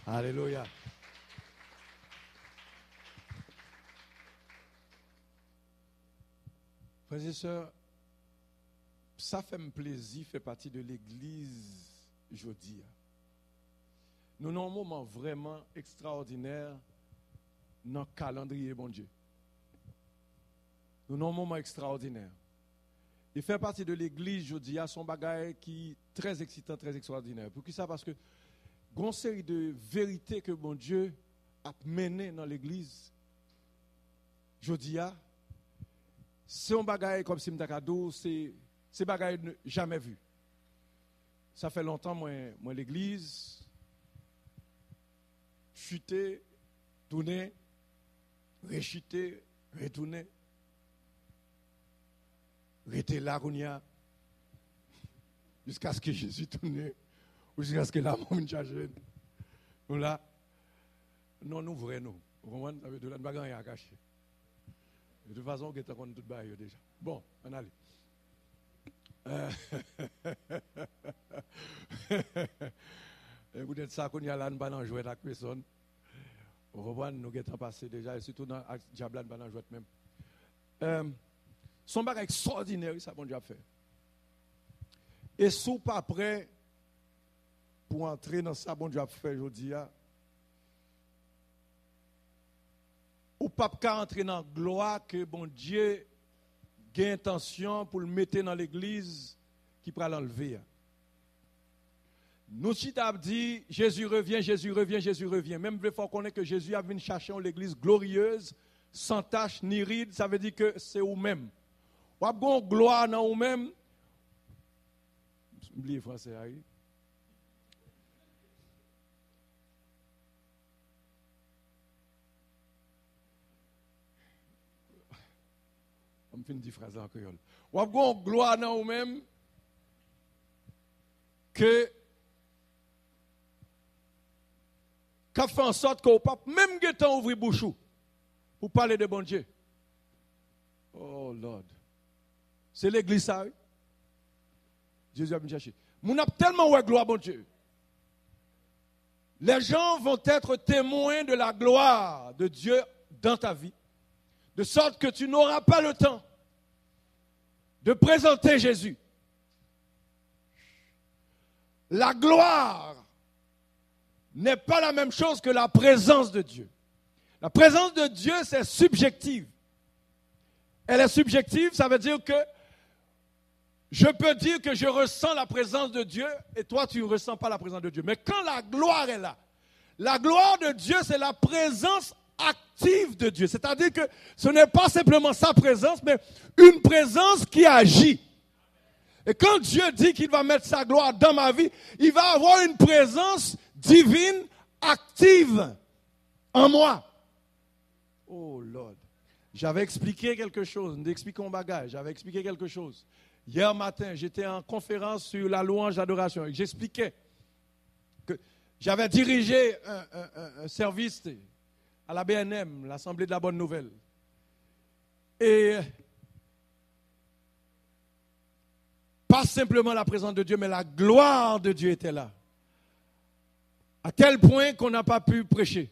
Alléluia. Frères et sœurs, ça fait me plaisir, fait partie de l'église aujourd'hui. Nous avons un moment vraiment extraordinaire dans le calendrier, bon Dieu. Nous avons un moment extraordinaire. Et faire partie de l'église aujourd'hui, son bagage qui est très excitant, très extraordinaire. Pourquoi ça? Parce que il y a une série de vérités que bon Dieu a menées dans l'église. Aujourd'hui, c'est un bagage comme si m'takado, c'est bagage jamais vu. Ça fait longtemps moi l'église chuter, tourner, rechuter, retourner. Rester là jusqu'à ce que Jésus tourne, jusqu'à ce que la mort charge. Nous là, non nous vrai nous. Vous comprenez? Ça veut dire que nous n'avons rien à cacher. De toute façon, on est tout bail déjà. Bon, on allait. Écoutez, ça qu'on y a là, nous n'avons pas joué avec personne. Vous comprenez? Nous sommes passés déjà, et surtout dans le diable, nous n'avons pas joué même. Son bagage extraordinaire, ça bon Dieu a fait. Et si vous pas prêt pour entrer dans ça, bon Dieu a fait aujourd'hui, ou pas qu'à entrer dans la gloire que bon Dieu a intention pour le mettre dans l'église qui pourra l'enlever. Nous avons dit, Jésus revient, Jésus revient, Jésus revient. Même il faut connaître que Jésus a venu chercher l'église glorieuse, sans tache ni ride, ça veut dire que c'est vous-même. Ou avez une gloire dans vous-même. Oubliez français, aïe. On me fait une petite phrase en créole. Ou avez une gloire dans vous-même que qu'a fait en sorte qu'on ne peut même pas ouvrir bouche pour parler de bon Dieu. Oh Lord. C'est l'église ça. Oui? Jésus a venu chercher. Nous avons tellement de gloire, bon Dieu. Les gens vont être témoins de la gloire de Dieu dans ta vie. De sorte que tu n'auras pas le temps de présenter Jésus. La gloire n'est pas la même chose que la présence de Dieu. La présence de Dieu, c'est subjective. Elle est subjective, ça veut dire que je peux dire que je ressens la présence de Dieu et toi, tu ne ressens pas la présence de Dieu. Mais quand la gloire est là, la gloire de Dieu, c'est la présence active de Dieu. C'est-à-dire que ce n'est pas simplement sa présence, mais une présence qui agit. Et quand Dieu dit qu'il va mettre sa gloire dans ma vie, il va avoir une présence divine, active en moi. Oh Lord. J'avais expliqué quelque chose, nous expliquons bagage, j'avais expliqué quelque chose. Hier matin, j'étais en conférence sur la louange d'adoration. J'expliquais que j'avais dirigé un service à la BNM, l'Assemblée de la Bonne Nouvelle. Et pas simplement la présence de Dieu, mais la gloire de Dieu était là. À tel point qu'on n'a pas pu prêcher.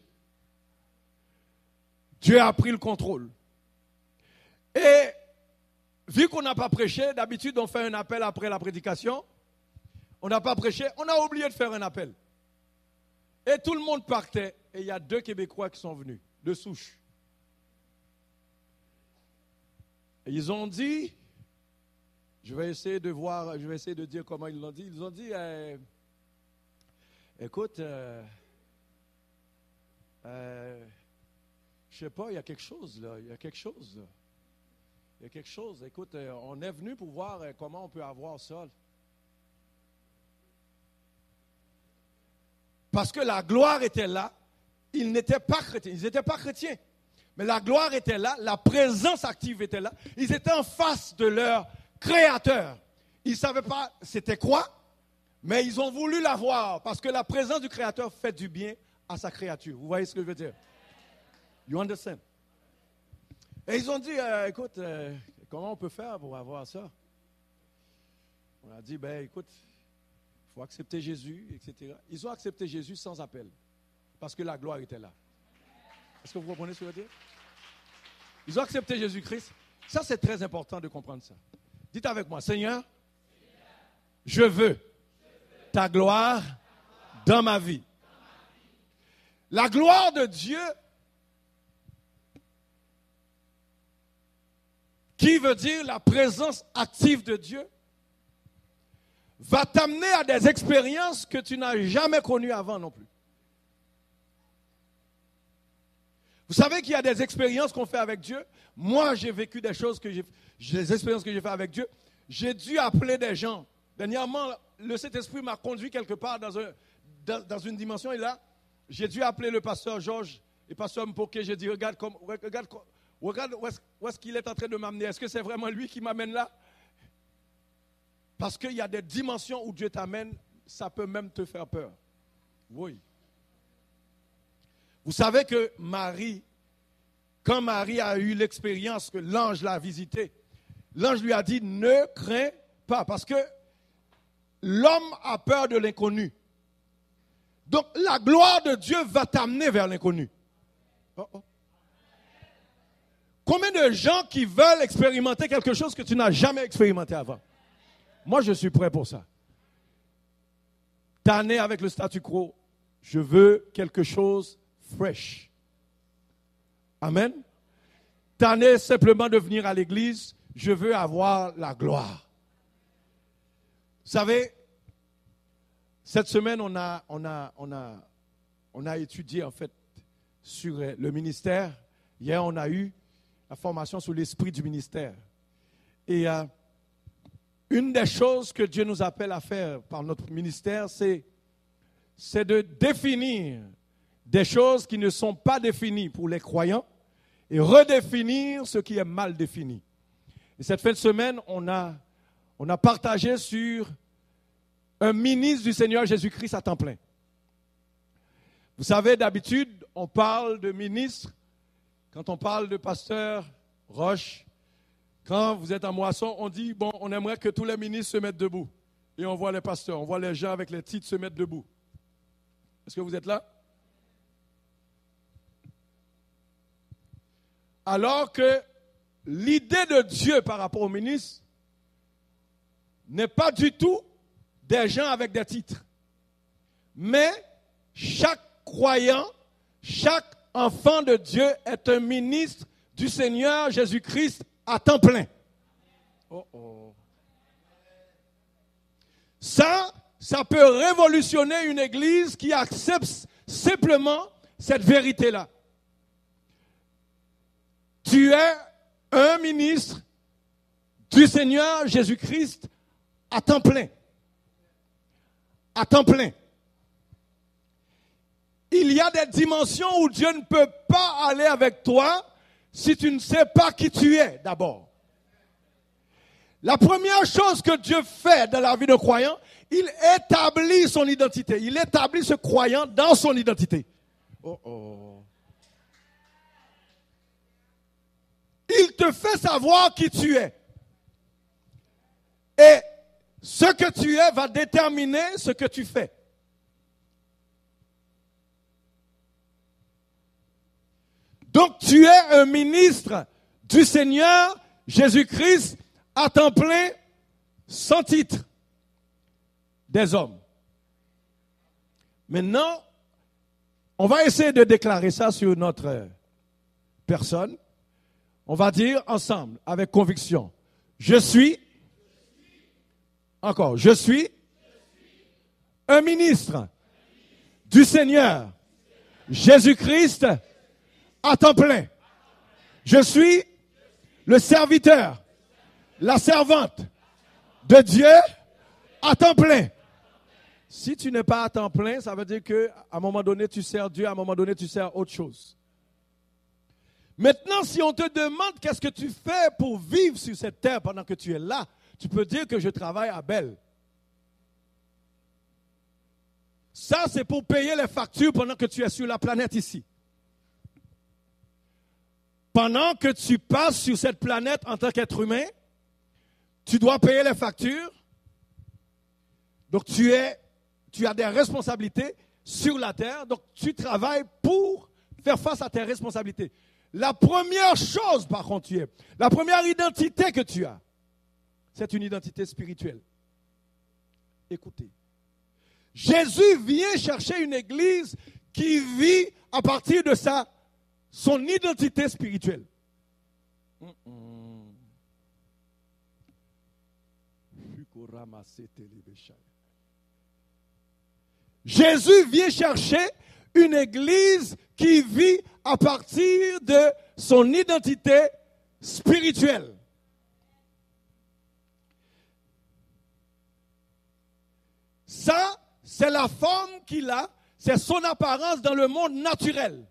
Dieu a pris le contrôle. Et vu qu'on n'a pas prêché, d'habitude on fait un appel après la prédication. On n'a pas prêché, on a oublié de faire un appel. Et tout le monde partait. Et il y a 2 Québécois qui sont venus, de souche. Et ils ont dit, je vais essayer de dire comment ils l'ont dit. Ils ont dit, écoute, je sais pas, il y a quelque chose là, il y a quelque chose. Écoute, on est venu pour voir comment on peut avoir ça. Parce que la gloire était là, ils n'étaient pas chrétiens, mais la gloire était là, la présence active était là, ils étaient en face de leur Créateur. Ils ne savaient pas c'était quoi, mais ils ont voulu la voir, parce que la présence du Créateur fait du bien à sa créature. Vous voyez ce que je veux dire? You understand? Et ils ont dit, écoute, comment on peut faire pour avoir ça? On a dit, écoute, il faut accepter Jésus, etc. Ils ont accepté Jésus sans appel. Parce que la gloire était là. Est-ce que vous comprenez ce que je veux dire? Ils ont accepté Jésus-Christ. Ça, c'est très important de comprendre ça. Dites avec moi, Seigneur, je veux ta gloire dans ma vie. La gloire de Dieu, qui veut dire la présence active de Dieu, va t'amener à des expériences que tu n'as jamais connues avant non plus. Vous savez qu'il y a des expériences qu'on fait avec Dieu. Moi, j'ai vécu des choses des expériences que j'ai fait avec Dieu. J'ai dû appeler des gens. Dernièrement, le Saint-Esprit m'a conduit quelque part dans une dimension. Et là, j'ai dû appeler le pasteur Georges et le pasteur Mpoké. J'ai dit, regarde où est-ce qu'il est en train de m'amener. Est-ce que c'est vraiment lui qui m'amène là? Parce qu'il y a des dimensions où Dieu t'amène, ça peut même te faire peur. Oui. Vous savez que quand Marie a eu l'expérience que l'ange l'a visité, l'ange lui a dit, ne crains pas, parce que l'homme a peur de l'inconnu. Donc la gloire de Dieu va t'amener vers l'inconnu. Combien de gens qui veulent expérimenter quelque chose que tu n'as jamais expérimenté avant? Moi, je suis prêt pour ça. Tanné avec le statu quo, je veux quelque chose fresh. Amen. Tanné simplement de venir à l'église, je veux avoir la gloire. Vous savez, cette semaine, on a étudié en fait sur le ministère. Hier, on a eu la formation sur l'esprit du ministère. Et une des choses que Dieu nous appelle à faire par notre ministère, c'est de définir des choses qui ne sont pas définies pour les croyants et redéfinir ce qui est mal défini. Et cette fin de semaine, on a partagé sur un ministre du Seigneur Jésus-Christ à temps plein. Vous savez, d'habitude, on parle de ministre quand on parle de pasteur Roche. Quand vous êtes en moisson, on dit, bon, on aimerait que tous les ministres se mettent debout. Et on voit les pasteurs, on voit les gens avec les titres se mettre debout. Est-ce que vous êtes là? Alors que l'idée de Dieu par rapport aux ministres n'est pas du tout des gens avec des titres. Mais chaque croyant, chaque enfant de Dieu est un ministre du Seigneur Jésus-Christ à temps plein. Ça peut révolutionner une église qui accepte simplement cette vérité-là. Tu es un ministre du Seigneur Jésus-Christ à temps plein. À temps plein. Il y a des dimensions où Dieu ne peut pas aller avec toi si tu ne sais pas qui tu es d'abord. La première chose que Dieu fait dans la vie de croyant, il établit son identité. Il établit ce croyant dans son identité. Il te fait savoir qui tu es. Et ce que tu es va déterminer ce que tu fais. Donc tu es un ministre du Seigneur Jésus-Christ à temps plein, sans titre, des hommes. Maintenant, on va essayer de déclarer ça sur notre personne. On va dire ensemble, avec conviction, je suis un ministre du Seigneur Jésus-Christ à temps plein. Je suis le serviteur, la servante de Dieu à temps plein. Si tu n'es pas à temps plein, ça veut dire qu'à un moment donné, tu sers Dieu, à un moment donné, tu sers autre chose. Maintenant, si on te demande qu'est-ce que tu fais pour vivre sur cette terre pendant que tu es là, tu peux dire que je travaille à Belle. Ça, c'est pour payer les factures pendant que tu es sur la planète ici. Pendant que tu passes sur cette planète en tant qu'être humain, tu dois payer les factures. Donc tu as des responsabilités. sur la terre, donc tu travailles pour faire face à tes responsabilités. La première chose, par contre, la première identité que tu as, c'est une identité spirituelle. Écoutez, Jésus vient chercher une église qui vit à partir de son identité spirituelle. Jésus vient chercher une église qui vit à partir de son identité spirituelle. Ça, c'est la forme qu'il a, c'est son apparence dans le monde naturel.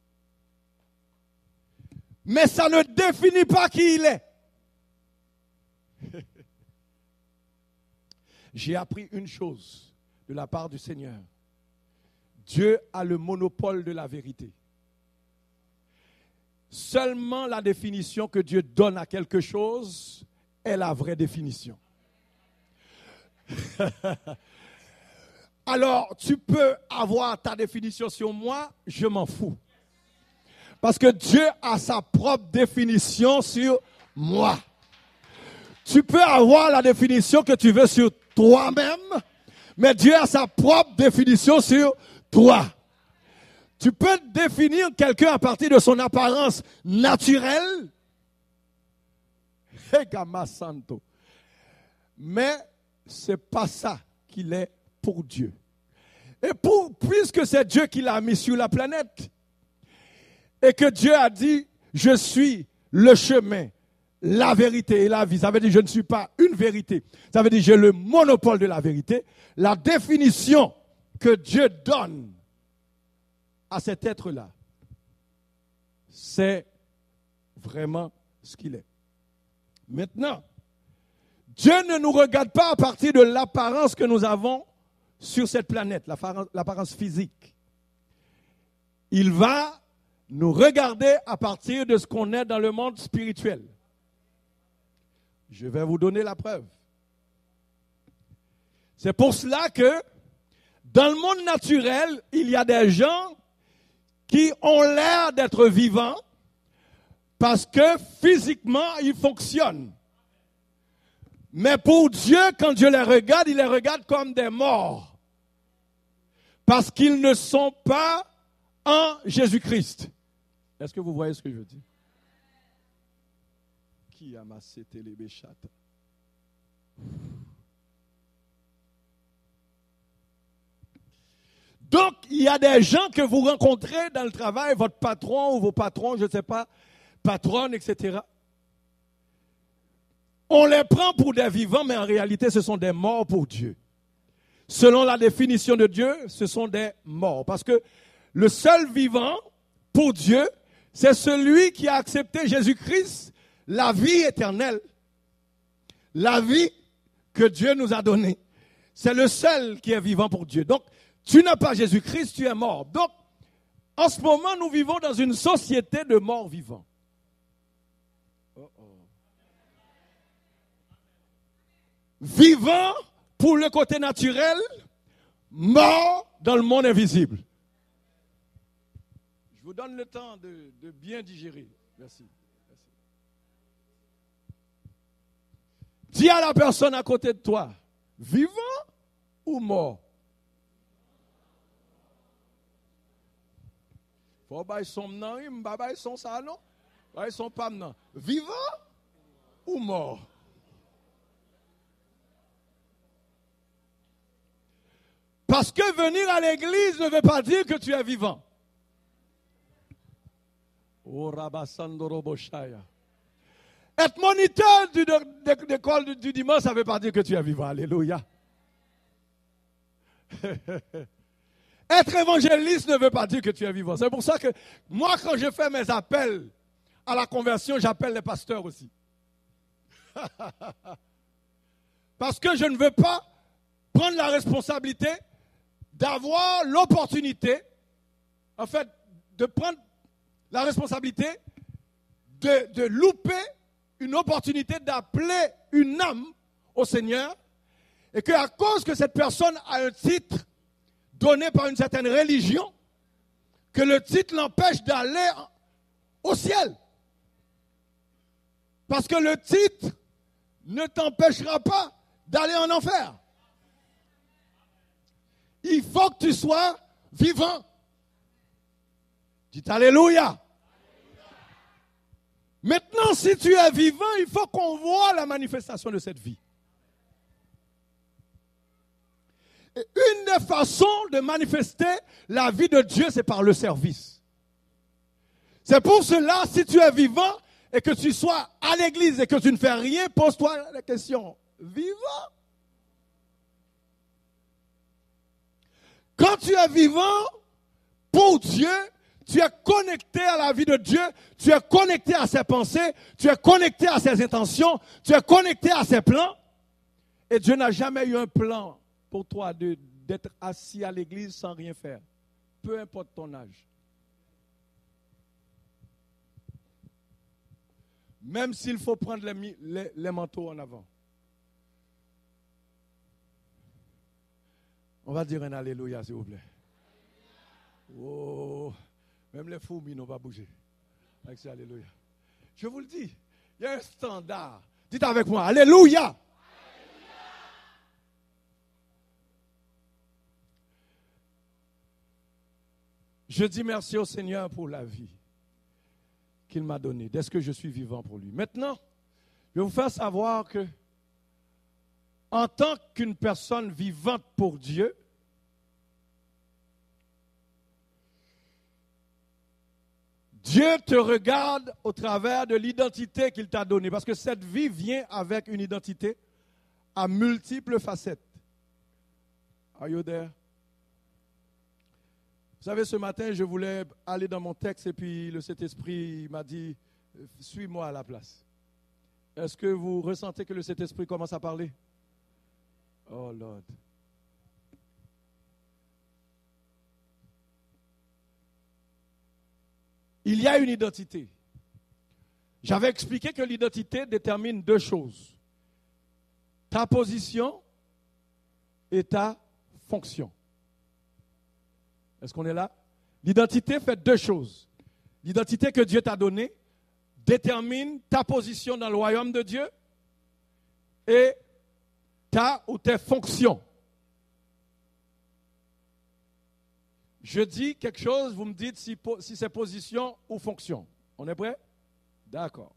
Mais ça ne définit pas qui il est. J'ai appris une chose de la part du Seigneur. Dieu a le monopole de la vérité. Seulement la définition que Dieu donne à quelque chose est la vraie définition. Alors, tu peux avoir ta définition sur moi, je m'en fous. Parce que Dieu a sa propre définition sur moi. Tu peux avoir la définition que tu veux sur toi-même, mais Dieu a sa propre définition sur toi. Tu peux définir quelqu'un à partir de son apparence naturelle, mais ce n'est pas ça qu'il est pour Dieu. Et puisque c'est Dieu qui l'a mis sur la planète, et que Dieu a dit, je suis le chemin, la vérité et la vie. Ça veut dire, je ne suis pas une vérité. Ça veut dire, j'ai le monopole de la vérité. La définition que Dieu donne à cet être-là, c'est vraiment ce qu'il est. Maintenant, Dieu ne nous regarde pas à partir de l'apparence que nous avons sur cette planète, l'apparence physique. Il va nous regarder à partir de ce qu'on est dans le monde spirituel. Je vais vous donner la preuve. C'est pour cela que dans le monde naturel, il y a des gens qui ont l'air d'être vivants parce que physiquement, ils fonctionnent. Mais pour Dieu, quand Dieu les regarde, il les regarde comme des morts. Parce qu'ils ne sont pas en Jésus-Christ. Est-ce que vous voyez ce que je dis? Qui a massé les béchates? Donc, il y a des gens que vous rencontrez dans le travail, votre patron ou vos patrons, je ne sais pas, patronne, etc. On les prend pour des vivants, mais en réalité, ce sont des morts pour Dieu. Selon la définition de Dieu, ce sont des morts. Parce que le seul vivant pour Dieu, c'est celui qui a accepté Jésus-Christ, la vie éternelle. La vie que Dieu nous a donnée. C'est le seul qui est vivant pour Dieu. Donc, tu n'as pas Jésus-Christ, tu es mort. Donc, en ce moment, nous vivons dans une société de morts vivants. Vivant pour le côté naturel, mort dans le monde invisible. Je vous donne le temps de bien digérer. Merci. Dis à la personne à côté de toi, vivant ou mort? Faut pas son nom, ils sont ça non? Ils sont pas non. Vivant ou mort? Parce que venir à l'église ne veut pas dire que tu es vivant. Oh, Rabasandoroboshaya. Être moniteur d'école du dimanche, ça ne veut pas dire que tu es vivant. Alléluia. Être évangéliste ne veut pas dire que tu es vivant. C'est pour ça que moi, quand je fais mes appels à la conversion, j'appelle les pasteurs aussi. Parce que je ne veux pas prendre la responsabilité d'avoir l'opportunité, en fait, de prendre la responsabilité de louper une opportunité d'appeler une âme au Seigneur et qu'à cause que cette personne a un titre donné par une certaine religion que le titre l'empêche d'aller au ciel. Parce que le titre ne t'empêchera pas d'aller en enfer. Il faut que tu sois vivant. Dites Alléluia. Maintenant, si tu es vivant, il faut qu'on voit la manifestation de cette vie. Et une des façons de manifester la vie de Dieu, c'est par le service. C'est pour cela, si tu es vivant et que tu sois à l'église et que tu ne fais rien, pose-toi la question. Vivant? Quand tu es vivant pour Dieu, tu es connecté à la vie de Dieu, tu es connecté à ses pensées, tu es connecté à ses intentions, tu es connecté à ses plans. Et Dieu n'a jamais eu un plan pour toi d'être assis à l'église sans rien faire, peu importe ton âge. Même s'il faut prendre les manteaux en avant. On va dire un alléluia, s'il vous plaît. Oh, même les fourmis n'ont pas bougé. Avec ce alléluia. Je vous le dis, il y a un standard. Dites avec moi, alléluia. Je dis merci au Seigneur pour la vie qu'il m'a donnée, dès que je suis vivant pour lui. Maintenant, je vais vous faire savoir que, en tant qu'une personne vivante pour Dieu, Dieu te regarde au travers de l'identité qu'il t'a donnée. Parce que cette vie vient avec une identité à multiples facettes. Are you there? Vous savez, ce matin, je voulais aller dans mon texte et puis le Saint-Esprit m'a dit, suis-moi à la place. Est-ce que vous ressentez que le Saint-Esprit commence à parler? Oh Lord. Il y a une identité. J'avais expliqué que l'identité détermine deux choses. Ta position et ta fonction. Est-ce qu'on est là? L'identité fait deux choses. L'identité que Dieu t'a donnée détermine ta position dans le royaume de Dieu et ta ou tes fonctions. Je dis quelque chose, vous me dites si c'est position ou fonction. On est prêt? D'accord.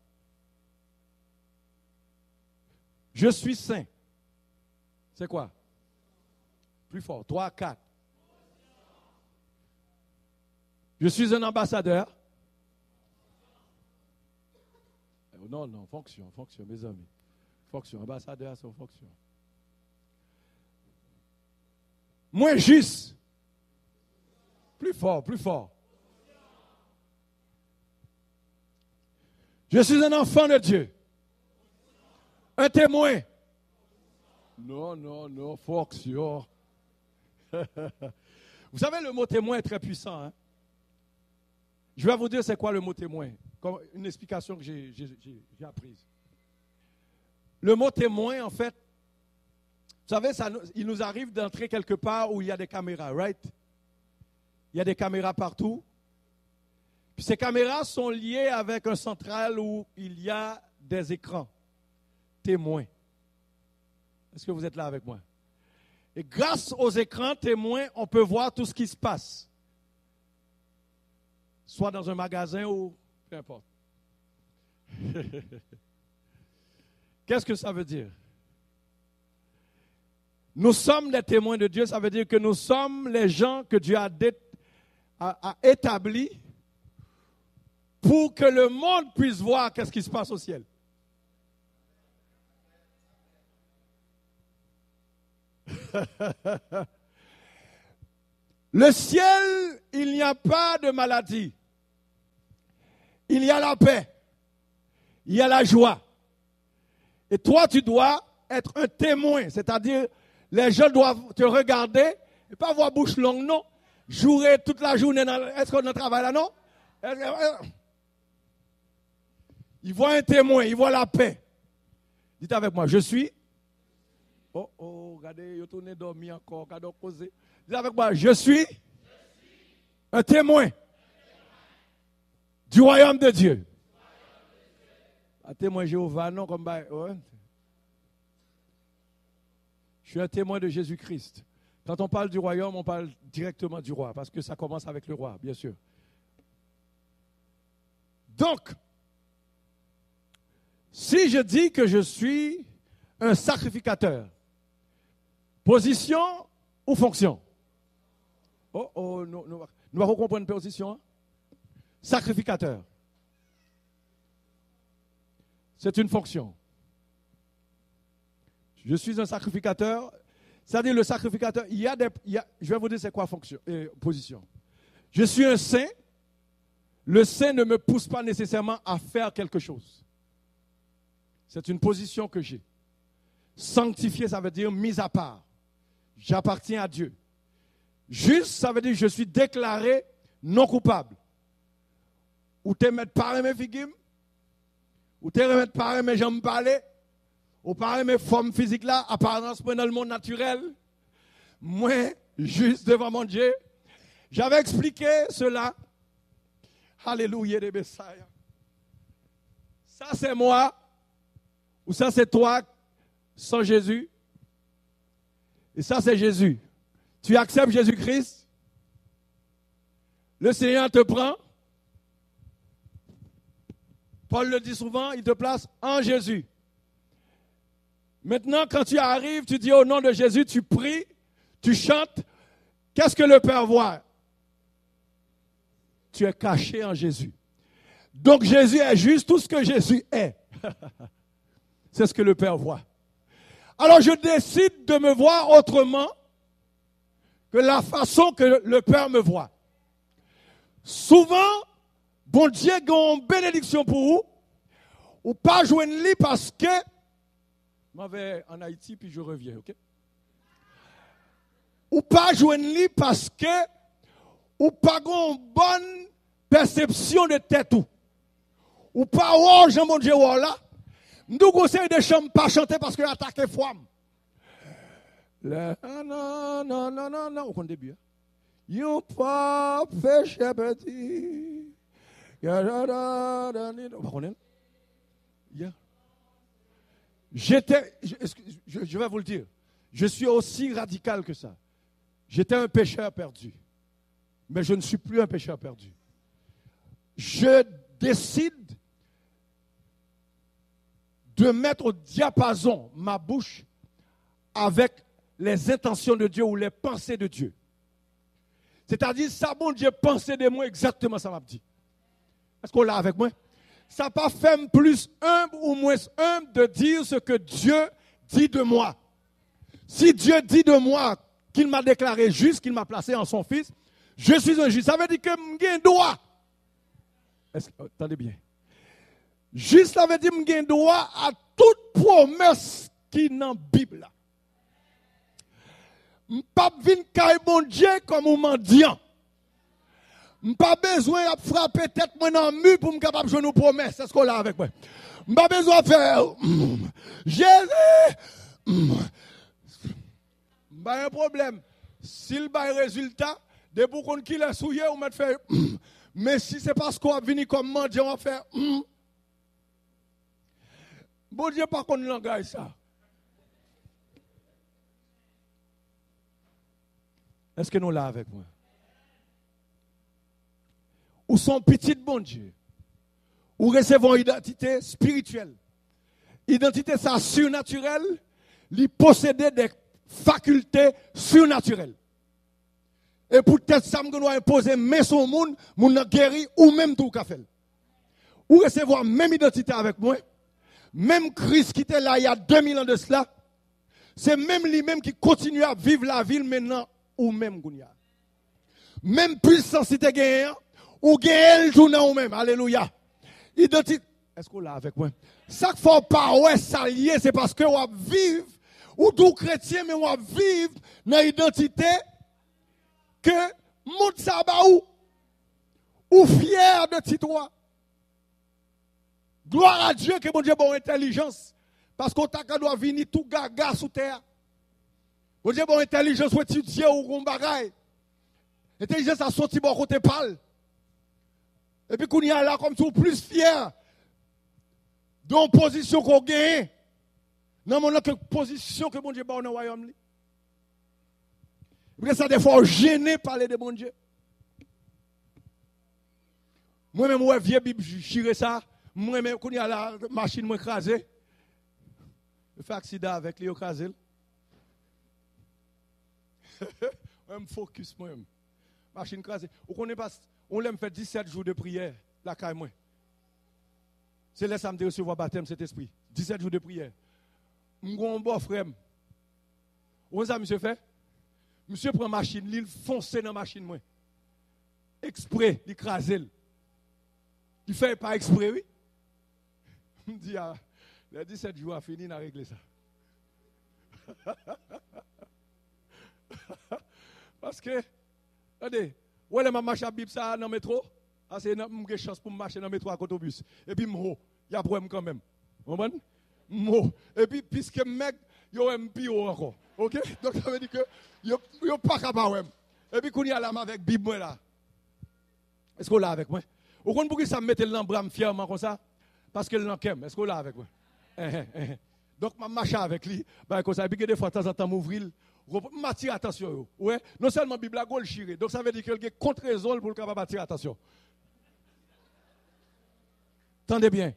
Je suis saint. C'est quoi? Plus fort. 3, 4. Je suis un ambassadeur. Non, fonction, mes amis. Fonction, ambassadeur, c'est une fonction. Moins juste. Plus fort. Je suis un enfant de Dieu. Un témoin. Non, fonction. Vous savez, le mot témoin est très puissant. Hein? Je vais vous dire c'est quoi le mot témoin. Comme une explication que j'ai apprise. Le mot témoin, en fait, vous savez, il nous arrive d'entrer quelque part où il y a des caméras, right? Il y a des caméras partout. Puis ces caméras sont liées avec un central où il y a des écrans. Témoins. Est-ce que vous êtes là avec moi? Et grâce aux écrans témoins, on peut voir tout ce qui se passe. Soit dans un magasin ou peu importe. Qu'est-ce que ça veut dire? Nous sommes les témoins de Dieu, ça veut dire que nous sommes les gens que Dieu a établis pour que le monde puisse voir qu'est-ce qui se passe au ciel. Le ciel, il n'y a pas de maladie. Il y a la paix. Il y a la joie. Et toi, tu dois être un témoin. C'est-à-dire, les gens doivent te regarder et pas avoir bouche longue, non. Jouer toute la journée. Est-ce qu'on travaille là, non? Ils voient un témoin, ils voient la paix. Dites avec moi, je suis. Oh, regardez, ils tournent dormir encore, regardez, causer. Dis avec moi, je suis un témoin du royaume de Dieu. Un témoin Jéhovah, non, comme ouais. Je suis un témoin de Jésus-Christ. Quand on parle du royaume, on parle directement du roi, parce que ça commence avec le roi, bien sûr. Donc, si je dis que je suis un sacrificateur, position ou fonction? Nous allons comprendre position. Hein? Sacrificateur. C'est une fonction. Je suis un sacrificateur. C'est-à-dire le sacrificateur, je vais vous dire c'est quoi fonction, position. Je suis un saint. Le saint ne me pousse pas nécessairement à faire quelque chose. C'est une position que j'ai. Sanctifié, ça veut dire mis à part. J'appartiens à Dieu. Juste, ça veut dire que je suis déclaré non coupable. Ou te mettre par mes figues, ou te remettre par mes jambes parler, ou par mes formes physiques là, apparence dans le monde naturel. Moi, juste devant mon Dieu, j'avais expliqué cela. Alléluia, les Messiah. Ça c'est moi, ou ça c'est toi sans Jésus. Et ça c'est Jésus. Tu acceptes Jésus-Christ, le Seigneur te prend. Paul le dit souvent, il te place en Jésus. Maintenant, quand tu arrives, tu dis au nom de Jésus, tu pries, tu chantes. Qu'est-ce que le Père voit? Tu es caché en Jésus. Donc Jésus est juste tout ce que Jésus est. C'est ce que le Père voit. Alors je décide de me voir autrement que la façon que le Père me voit. Souvent, bon Dieu a une bénédiction pour vous, ou pas jouer une lit parce que, je m'en vais en Haïti puis je reviens, ok? Ou pas jouer une lit parce que, ou pas une bonne perception de tête ou pas, oh, Jean mon Dieu, là, nous conseillons des chambres pas chanter parce que attaquer femme. Non, au début. You pas péché petit. Je vais vous le dire, je suis aussi radical que ça. J'étais un pécheur perdu, mais je ne suis plus un pécheur perdu. Je décide de mettre au diapason ma bouche avec les intentions de Dieu ou les pensées de Dieu. C'est-à-dire, ça, bon Dieu, pensait de moi exactement, ça m'a dit. Est-ce qu'on l'a avec moi? Ça n'a pas fait plus humble ou moins humble de dire ce que Dieu dit de moi. Si Dieu dit de moi qu'il m'a déclaré juste, qu'il m'a placé en son fils, je suis un juste. Ça veut dire que j'ai un droit. Attendez bien. Juste, ça veut dire que j'ai un droit à toute promesse qui est dans la Bible. Je ne pas venir cailler mon Dieu comme un mendiant. Je n'ai pas besoin de frapper tête moi dans le mur pour me capable de jouer nos promesses. C'est ce qu'on a avec moi. Je n'ai pas besoin de faire Jésus. Pas un problème. S'il y a un résultat, de beaucoup qui l'a souillé, on va faire. Mais si c'est parce qu'on a venu comme mendiant, on va faire. Bon Dieu, par contre, langage ça. Est-ce que nous là avec moi? Ou son petit bon Dieu? Ou recevons une identité spirituelle? Identité ça surnaturelle, lui posséder des facultés surnaturelles. Et peut-être ça me doit imposer mais son monde, mon guéri ou même tout qu'a fait. Ou recevoir même identité avec moi, même Christ qui était là il y a 2000 ans de cela, c'est même lui-même qui continue à vivre la ville maintenant ou même Gounia. Même puissance si tu gagné, ou gagné le jour ou même. Alléluia. Identité. Est-ce qu'on l'a avec moi? Ça qu'il faut pas ouais s'allier, c'est parce que on vivre ou tout chrétien mais on vivre dans l'identité que monde ça ba ou fier de titois. Gloire à Dieu que mon Dieu bon intelligence parce qu'on t'a doit venir tout gaga sous terre. Bon Dieu, bon, intelligence ou étudier ou bon bagaille. Intelligence a sorti bon côté pâle. Et puis, qu'on y a là, comme si on plus fier de la position qu'on gagne. Non, mais quelle position que bon Dieu bat dans le royaume. Et puis, ça, des fois, gêné parler de bon Dieu. Moi-même, ouais, vieux Bible, je ça. Moi-même, quand il y a la machine moi écrasée, je fais accident avec lui écrasé. Je me focus moi-même. Machine écrasée. On connaît pas, on l'aime faire 17 jours de prière, la caille moi. C'est là samedi recevoir baptême cet esprit. 17 jours de prière. Mon bon frère. Où ça monsieur fait? Monsieur prend machine, il fonce dans la machine moi. Exprès, il écrase. Il fait pas exprès, oui. Je me dis, ah, les 17 jours a fini, on a réglé ça. Parce que, regardez, où est-ce que je marche à Bible ça dans le métro? Ah, c'est une chance pour marcher dans le métro à côté du bus. Et puis, il y a un problème quand même. Vous comprenez? Et puis, puisque mec, il y a un pire encore. Ok? Donc, ça veut dire que, il n'y a pas capable. Et puis, quand il y a là avec Bible, là. Est-ce qu'on l'a avec moi? Vous comprenez pourquoi ça me mette l'embram fièrement comme ça? Parce que l'enquête, est-ce qu'on l'a avec moi? Donc, je marche avec lui. Comme ça, et puis, des fois, de temps en temps, m'ouvrir. Je m'attire attention. Ouais? Non seulement la Bible a le chiré. Donc, ça veut dire qu'il y a contre-raison pour le capable attirer attention. Tendez bien.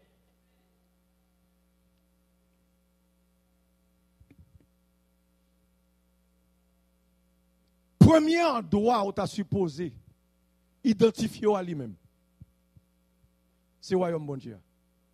Premier endroit où tu as supposé identifier à lui-même, c'est le royaume bon Dieu.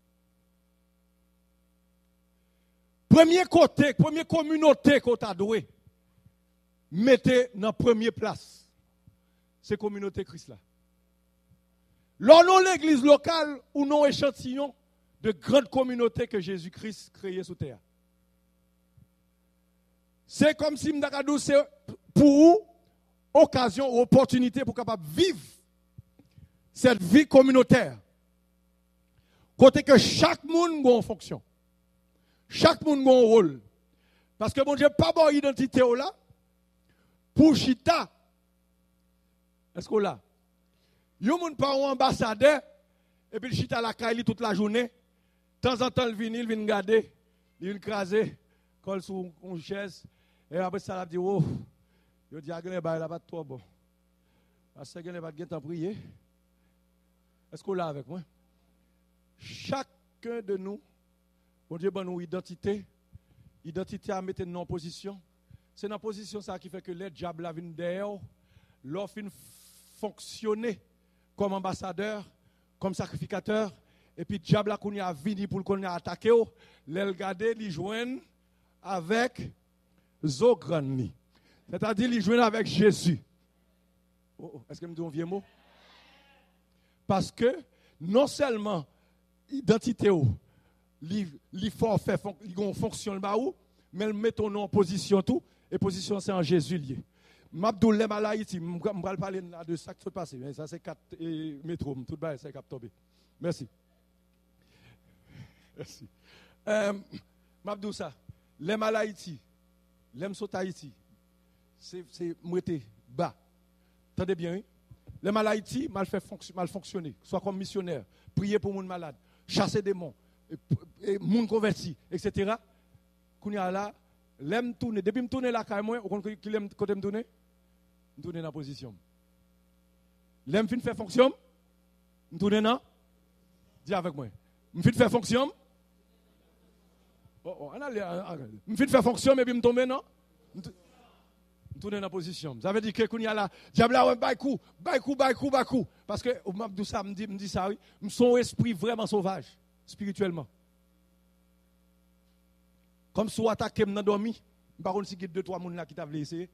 Premier côté, première communauté que tu as doué, mettez dans la première place. C'est la communauté Christ là. Là, non l'église locale ou non échantillon de grande communauté que Jésus-Christ créé sur terre. C'est comme si m'dakadou c'est pour vous occasion ou opportunité pour capable vivre cette vie communautaire. Côté que chaque monde a une fonction. Chaque monde a un rôle. Parce que bon Dieu pas bon identité là pour chita. Est-ce qu'on l'a? Yon moun pa un ambassadeur et puis il chita la caille toute la journée. De temps en temps il vient garder, il vient craser, colle sur une chaise et après ça il dit oh, il dit agné ba la pas trop bon. Parce que il pas de temps prier. Est-ce qu'on l'a avec moi? Chacun de nous, bon Dieu bon nous identité à mettre dans position. C'est dans position ça qui fait que les diables la viennent derrière, l'offre fonctionner comme ambassadeur, comme sacrificateur, et puis diable qu'on a venu pour qu'on a attaqué, les garder, les joindre avec Zograni. C'est-à-dire les joindre avec Jésus. Est-ce que je me dis un vieux mot? Parce que non seulement identité li forfait li fonctionne ba ou, mais mettons en position tout, et position c'est en Jésus lié. M'abdou lem à Haïti, m'pral parler de ça qui se passe. Ça c'est 4 métro, tout bas c'est cap tomber. Merci. Merci. M'abdou ça, lem à Haïti, lem saute Haïti. C'est m'rete bas. Entendez bien, oui? Lem à Haïti, mal fonctionner, soit comme missionnaire, prier pour moun malade, chasser des démons, et moun converti, etc. Kounya là, lem tourner, depuis me tourner la caille moi, ou qui lem côté me tourner? Je tourne dans la position. L'aime fin faire fonction. Je tourne dans. Dis avec moi. Je fin faire fonction. Je fin faire fonction, mais puis je tombe non. Je tourne dans la position. Ça veut dire que quand il y a là, diable là, bail coup. Parce que Mabdou ça me dit ça, oui. Son esprit vraiment sauvage, spirituellement. Comme si on attaque dans dormi. Par contre, si il y a 2-3 personnes là qui t'ont essayé.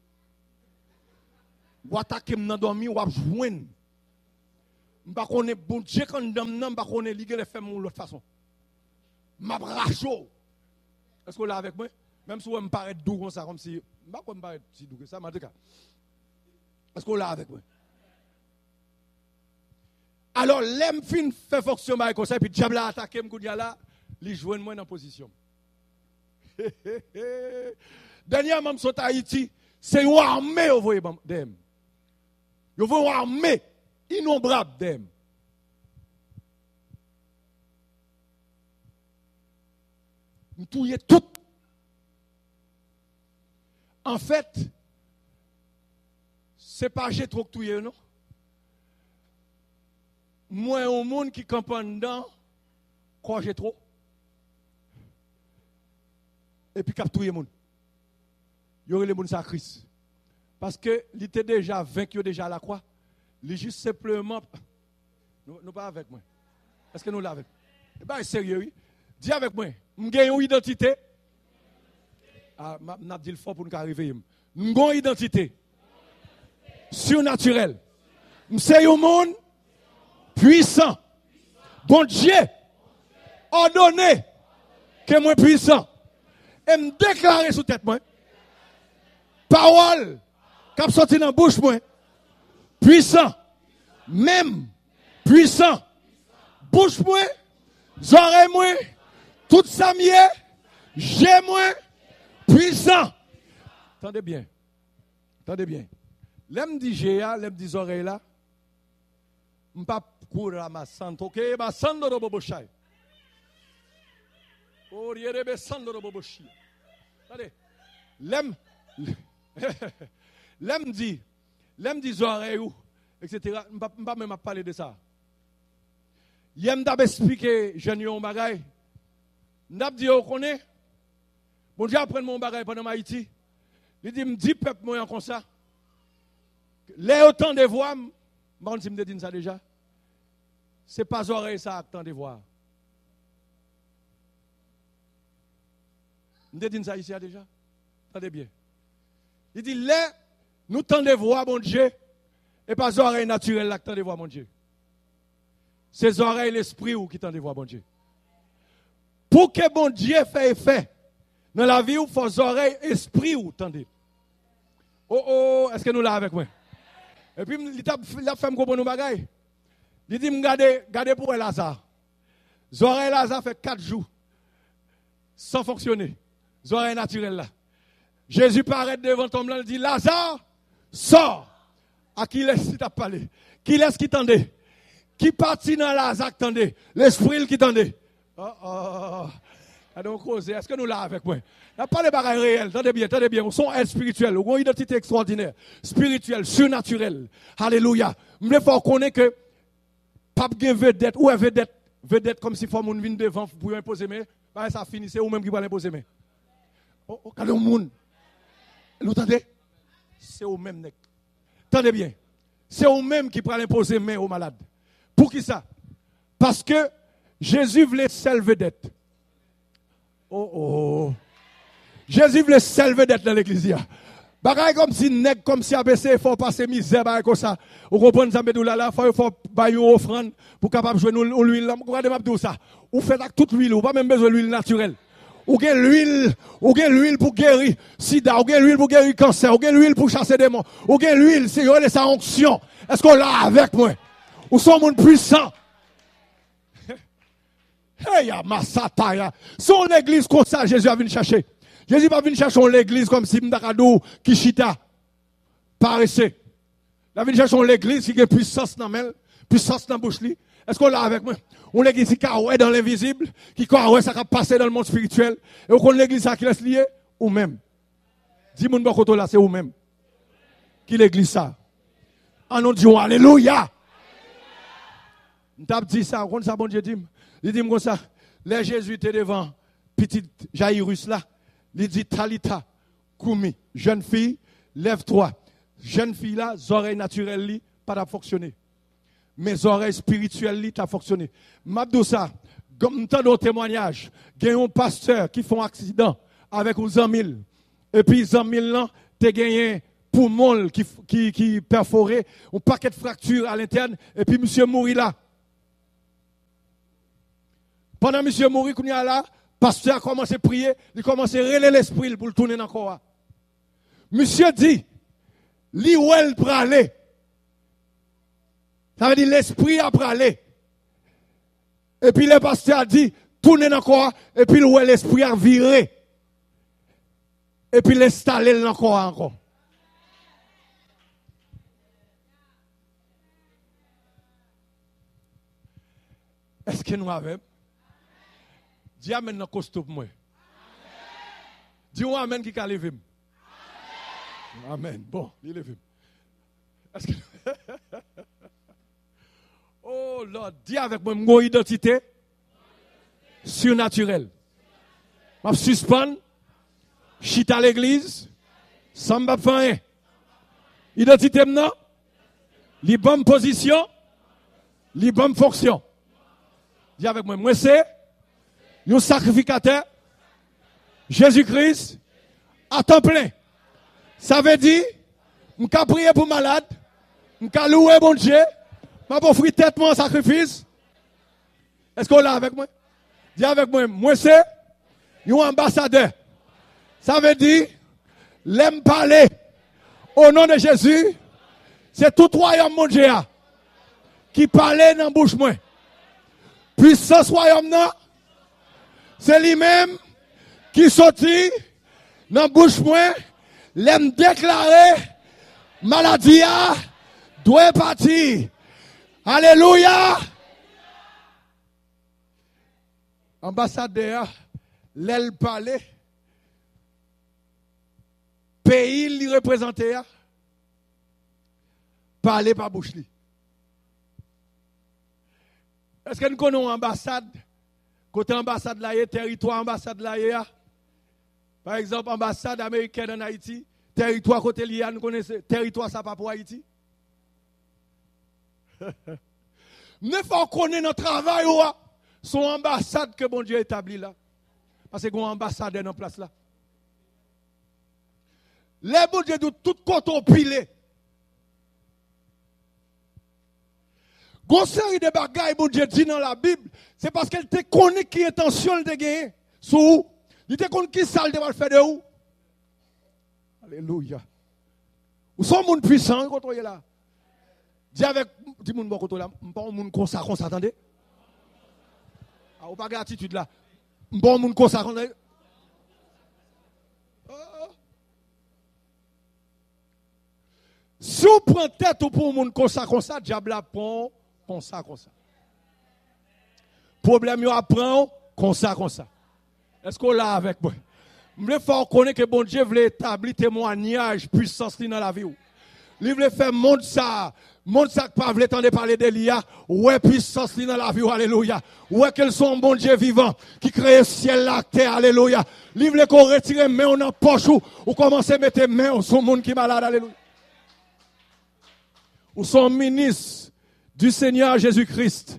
Ou attaquer dans dormi ou joindre. M'pa connait bon Dieu quand m'dam m'pa connait ligue les faire de l'autre façon. M'a bracho. Est-ce que là avec moi? Même si on me paraît doux comme ça comme si m'pa quoi me paraît si doux que ça en tout cas. Est-ce que là avec moi? Alors l'aime fin fait fonction comme ça puis diable a attaqué me là, li joindre moi dans position. Dernièrement, je suis à Haïti, c'est une armée, vous voyez, d'eux. Vous voyez une armée innombrable d'eux. Nous touillons tout. En fait, c'est pas j'ai trop touillé, non? Moi, au monde qui campagne dedans, quoi j'ai trop? Et puis, cap touillé monde. Il y aurait les monde ça Christ. Parce que il était déjà vaincu déjà à la croix. Il est juste simplement. Nous pas avec moi. Est-ce que nous l'avons? Eh bien, sérieux, oui. Dis avec moi. Nous avons une identité. Ah, je vais dire le fort pour nous arriver. Nous avons une identité surnaturelle. Nous sommes un monde puissant. Bon Dieu, ordonné que moi puissant. Et me déclarer sous tête moi. Parole qui a sorti dans la bouche moi. Puissant. Même puissant. Bouche moi. Oreilles moi. Tout ça mieux. J'ai moi. Puissant. Attendez bien. Attendez bien. L'aime dit j'ai, l'aime dit oreilles là. M'pas courir à ma santé. OK, ma santé de bobochai. Oh, yérebe santé de bobochi. Attendez. L'aime dit oreilles ou etc. M'pas même parler de ça. Y'aime d'abord expliquer jeune yon bagay. N'ab dit on connaît. Bon Dieu apprend mon bagay pendant Haïti. Il dit me dit peuple moi comme ça. Les autant de voix, bon si me dit ça déjà. C'est pas oreille ça tant de voix. Me dit ça ici déjà. Attendez bien. Il dit les nous tant de voix mon Dieu et pas oreille naturelle là tant de voix mon Dieu. C'est oreilles l'esprit ou qui tant de voix mon Dieu. Pour que bon Dieu fait effet dans la vie, il faut oreilles, esprit ou tendez. Oh, est-ce que nous l'avons avec moi? Et puis, il a fait me comprendre nos bagailles. Il dit, regardez pour Lazare. Oreilles Lazare fait 4 jours sans fonctionner. Oreilles naturelles là. Jésus paraît devant ton blanc, il dit, Lazare, sors. À qui laisse-t-il parler? Qui laisse qui tendait? Qui partit dans Lazare tendait? L'esprit qui tendait. Donc, est-ce que nous l'avons avec moi? Il n'y a pas de bagailles réelles. Attendez bien. On sont êtres spirituels. On a une identité extraordinaire. Spirituelle, surnaturelle. Alléluia. Il faut connaître que pape gen vedette ou vedette comme si faut moun vinn devant pour imposer mais ça finit c'est ou même qui va l'imposer mais. Quand le monde vous entendez? C'est au même nèg. Attendez bien. C'est au même qui prend l'imposer mais aux malades. Pour qui ça? Parce que Jésus voulait seul vedette. Jésus voulait seul vedette dans l'église. Bagay comme si nèg comme si ABC faut passer misère bagay comme ça. Vous comprenez ça medou là faut bailler une offrande pour capable jouer l'huile. Regardez m'a dit ça. Ou fait avec toute l'huile, ou pas même besoin de l'huile naturelle. Ou gen l'huile pour guérir sida, ou gen l'huile pour guérir cancer, ou gen l'huile pour chasser démons. Ou gen l'huile c'est sa onction. Est-ce qu'on l'a avec moi? Ou sont monde puissant? Hey, Massataya. Son l'église comme ça, Jésus a venu chercher. Jésus va venir chercher l'église comme si Mdakadou, Kishita, paraissait. Il va venir chercher l'église qui a puissance dans la puissance dans la bouche. Est-ce qu'on l'a avec moi? On l'église qui est dans l'invisible, qui est ça qui passe dans le monde spirituel. Et on connaît l'église qui laisse lié, ou même. Dis-moi, là, c'est ou même. Qui l'église ça? En nom de Dieu, alléluia. On t'a dit ça, on ça, bon Dieu dit. Il dit comme ça, les Jésus étaient devant petit Jairus là. Il dit Talita, Koumi, jeune fille, lève-toi. Jeune fille là, oreilles naturelles pas fonctionner. Mes oreilles spirituelles li t'a fonctionné. M'abdou ça, comme tant d'autres témoignages, il y a un pasteur qui font accident avec un zamil. Et puis zamil là, t'es gagné poumon qui perforé, un paquet de fractures à l'interne et puis monsieur mourit là. Pendant monsieur mourit qu'on y a là, pasteur a commencé à prier, il a commencé à relayer l'esprit pour le tourner dans le corps. Monsieur dit, li ou elle pralé. Ça veut dire l'esprit a pralé. Et puis le pasteur a dit, tournez dans le corps, et puis l'esprit a viré. et puis l'installer encore. Est-ce que nous avons? Dis amen dans costume moi. Dis amen qui a levé. Amen. Bon, il est levé. Est-ce que oh Lord, dis avec moi mon identité surnaturelle. Je suspends, chita à l'église, sans me faire rien. Identité maintenant, les bonnes positions, les bonnes fonctions. Dis avec moi, moi c'est un sacrificateur, Jésus-Christ, à temps plein. Ça veut dire, je peux prier pour malade, je peux louer bon Dieu, je peux offrir tête en sacrifice. Est-ce qu'on l'a avec moi? Dis avec moi, moi c'est un ambassadeur. Ça veut dire, l'aime parler au nom de Jésus, c'est tout royaume mon Dieu qui parlait dans la bouche moi. Puissance royaume non, c'est lui-même qui sortit dans la bouche moi, l'aime déclarer maladie doit partir. Alléluia. Ambassadeur, l'aile parler, pays li représenté, parler par bouche li. Est-ce que nous connaissons ambassade? Côté ambassade là, territoire ambassade là, par exemple, ambassade américaine en Haïti, territoire côté lié, nous connaissons territoire ça pas pour Haïti. Ne faut connaître notre travail ou son ambassade que bon Dieu établit là. Parce que qu'on ambassadeur dans place là. Les bon Dieu de tout côté pilé. Gon série de bagailles bon Dieu dit dans la Bible, c'est parce qu'elle te connaît qui intention de gagner. Sous il te connaît qui sale de faire de où. Alléluia. Ou sont monde puissant quand on est là. Dis avec dis moun bon côté là, pas moun comme ça attendez. Ah ou pas gratitude là. Bon moun comme ça si on prend tête ou pour moun comme ça, diable apprend comme ça. Problème yo apprend comme ça. Est-ce qu'on l'a avec moi? Je veux faire connaître que bon Dieu veut établir témoignage puissance dans la vie. Il veut faire monde ça pas veut entendre parler d'Elia, ouais puissance dans la vie, alléluia. Ouais qu'elles sont bon Dieu vivant qui crée ciel la terre, alléluia. Il veut qu'on retire main dans poche ou commencer à mettre main sur monde qui est malade, alléluia. Ou son ministre du Seigneur Jésus-Christ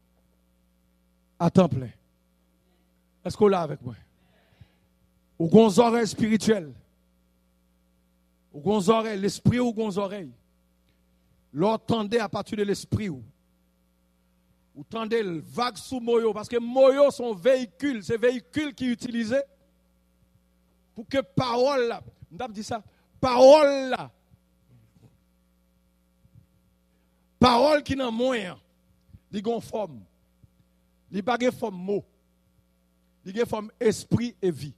à temps plein. Est-ce qu'on l'a avec moi? Ou gon oreilles spirituelles. Ou gon oreilles, l'esprit ou gon oreilles. L'entendez à partir de l'esprit ou tendez le vague sous moyo parce que moyo son véhicule, c'est véhicule qui est utilisé pour que parole là, m'dap dit ça, parole qui n'a moyen, li gon forme. Li pa gen forme mot. Li gen forme esprit et vie.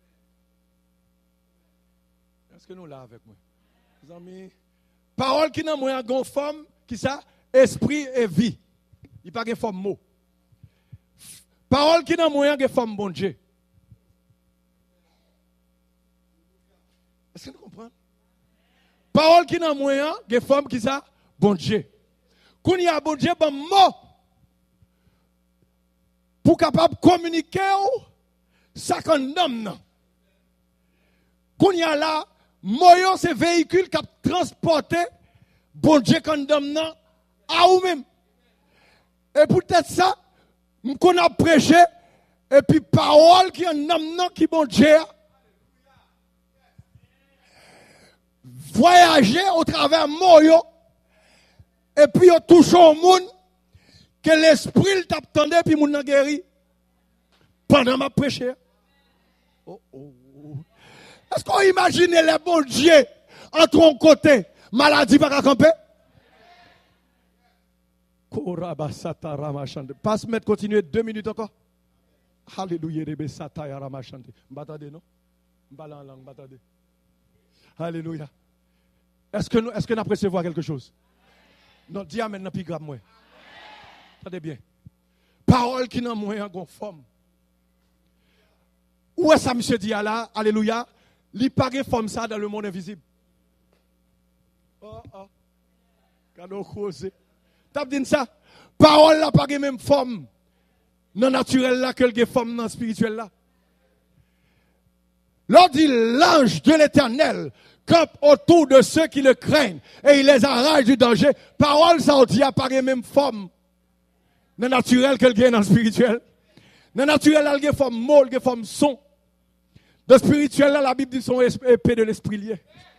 Est-ce que nous là avec moi? Les amis, parole qui n'a moyen gon forme, qui ça? Esprit et vie. Il pas gen forme mot. Parole qui n'a moyen gen forme bon Dieu. Est-ce que vous comprenez? Parole qui n'a moyen gen forme qui ça? Bon Dieu. Quand il y a bon Dieu, bon mot. Pour capable communiquer ça qu'on nomme. Quand il y a là, moyo c'est véhicule qui transporté bon Dieu qu'on nomme à ou même. Et peut-être ça, qu'on a prêché, et puis parole qui en nomme qui bon Dieu. Voyager au travers moyo. Et puis, on touche au monde que l'esprit t'attendait, puis moun nan guéri. Pendant ma prêche. Oh. Est-ce qu'on imagine les bons dieux entre un côté, maladie pas camper? Passe, mettre, continuer 2 minutes encore. Alléluia, rebe sataya ramachande. M'attendez, non? Je parle en langue, attendez. Alléluia. Est-ce que nous apprécions voir quelque chose? Non, dis amen, non, plus grave, moi. Attendez bien. Parole qui n'a moins en forme. Où est ça, monsieur dit là? Alléluia. Il paraît forme ça dans le monde invisible. Oh. Cadeau causé. T'as dit ça? Parole là, paraît même forme. Non naturel là, que le forme non spirituel là. L'on dit l'ange de l'Éternel campe autour de ceux qui le craignent et il les arrache du danger. Parole ça dit apparaît même forme. Non naturel que le gain dans le spirituel. Non naturel là, il forme mot, il forme son. Dans le spirituel là, la Bible dit son épée de l'esprit lié.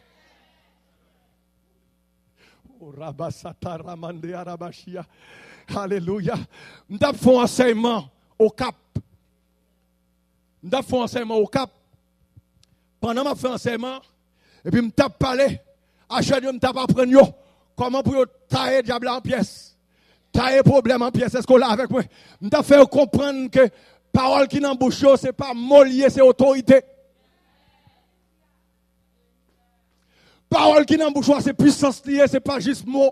Oh rabasata ramande arabashia. Alléluia. Nous avons fait un enseignement au Cap. Nous avons fait un enseignement au Cap. Pendant que je fais un enseignement, et puis je me parlé, à chaque fois, je me apprendre comment pour tailler le diable en pièces. Tailler le problème en pièces. Est-ce qu'on l'a avec moi? Je me fait comprendre que parole qui n'en bouche, ce n'est pas mollier, c'est autorité. Parole qui n'en bouche, c'est puissance liée, ce n'est pas juste mot.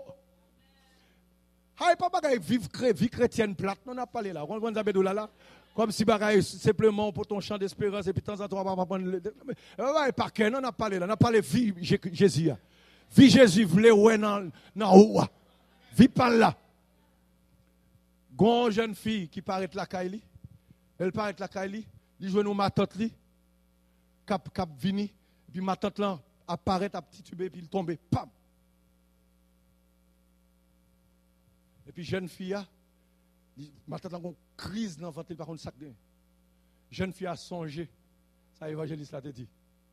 Pas bagaille vie chrétienne plate, on a parlé là. On va là. Comme si bagaille simplement pour ton champ d'espérance et puis de temps en temps on va prendre le pas que on a parlé là, on a parlé vie Jésus. Vie Jésus voulait ouais dans haut. Vie pas là. Gon jeune fille qui paraît la Kaili. Elle paraît la Kaili, il joue nous ma tante li. Cap vini puis ma tante là apparaît à petit tubé puis il tombe pam. Et puis jeune fille maintenant une crise dans le ventre par contre sac de jeune fille a songé ça évangéliste l'a dit.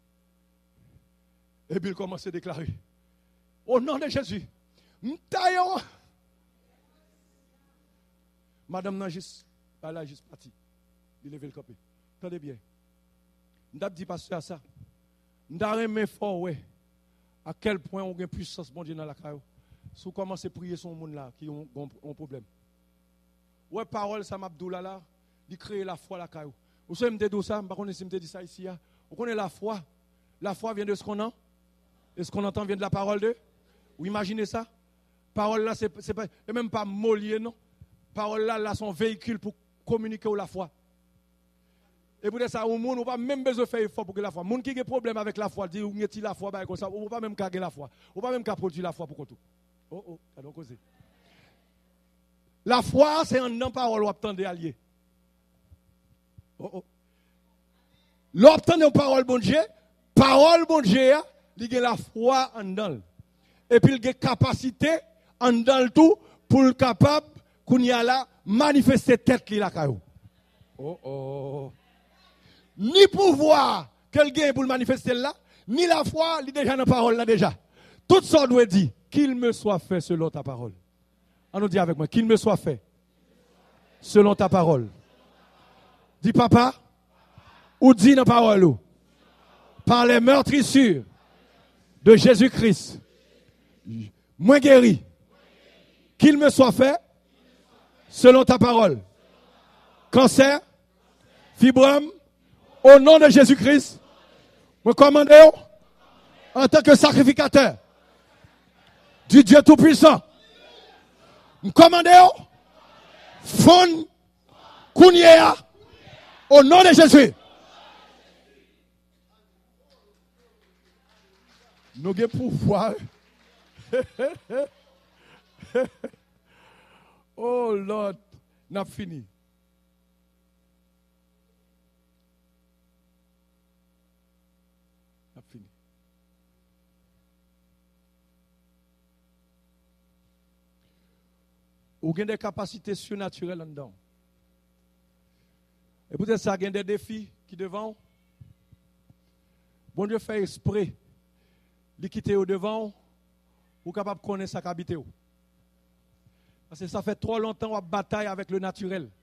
Et puis il commence à déclarer au nom de Jésus m'taillons madame n'a juste elle a juste parti il lever le copé. Attendez bien. M't'a dit pasteur à ça. M't'a remet fort ouais à quel point on a une puissance bon Dieu dans la caillou. Si vous commencez à prier son monde là, qui ont un problème. Ouais, parole, ça m'a dit là, de créer la foi la caillou. Vous savez, je me dis ça, je ne sais pas si je me dis ça ici. Vous connaissez la foi? La foi vient de ce qu'on entend. Et ce qu'on entend vient de la parole de? Vous imaginez ça? Parole là, c'est pas, et même pas mollier, non? Parole là, son véhicule pour communiquer la foi. Et pour ça, au monde, on n'a pas même besoin de faire effort pour que la foi. Les gens qui ont des problèmes avec la foi, disent, où est-il la foi, comme ça, on ne peut pas même gagner la foi. On ne peut pas même produire la foi pour tout. Ça doit causer. La foi, c'est un non parole ou attendre allié. L'obtenir parole bon Dieu, il y a la foi en dedans. Et puis il y a capacité en dedans tout pour le capable qu'on y a là manifester tête li la caillou. Ni pouvoir qu'elle gagne pour le manifester là, ni la foi, il est déjà dans la parole là déjà. Tout ça doit dire qu'il me soit fait selon ta parole. On nous dit avec moi, qu'il me soit fait selon ta parole. Dis papa, ou dis dans la parole, par les meurtrissures de Jésus-Christ, moi guéri, qu'il me soit fait selon ta parole. Cancer, fibrome, au nom de Jésus-Christ, me commandez en tant que sacrificateur du Dieu Tout-Puissant. Me commandez fond Kounia au nom de Jésus. Nous avons pouvoir. Oh Lord, n'a fini. N'a fini. Ou avez des capacités surnaturelles là-dedans. Et peut-être ça, il y a des défis qui devant. Bon Dieu fait exprès de quitter au devant pour capable de connaître sa habité. Parce que ça fait trop longtemps qu'on bataille avec le naturel.